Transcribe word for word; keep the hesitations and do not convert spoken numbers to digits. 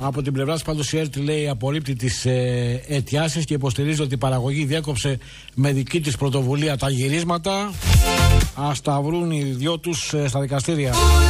Από την πλευρά της πάντως η ΕΡΤ λέει απορρίπτει τις ε, αιτιάσεις και υποστηρίζει ότι η παραγωγή διέκοψε με δική της πρωτοβουλία τα γυρίσματα. Ας τα βρουν οι δυο τους ε, στα δικαστήρια.